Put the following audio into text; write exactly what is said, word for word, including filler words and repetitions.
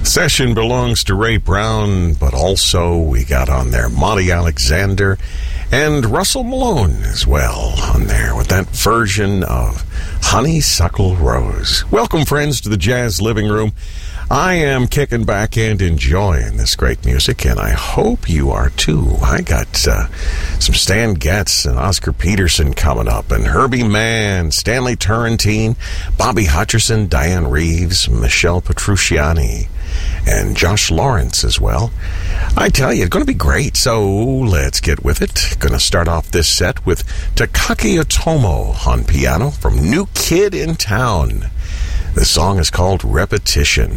Session belongs to Ray Brown, but also we got on there Monty Alexander and Russell Malone as well on there with that version of Honeysuckle Rose. Welcome, friends, to the Jazz Living Room. I am kicking back and enjoying this great music, and I hope you are too. I got uh, some Stan Getz and Oscar Peterson coming up, and Herbie Mann, Stanley Turrentine, Bobby Hutcherson, Diane Reeves, Michelle Petrucciani, and Josh Lawrence as well. I tell you, it's going to be great, so let's get with it. Going to start off this set with Takaki Otomo on piano from New Kid in Town. The song is called Repetition.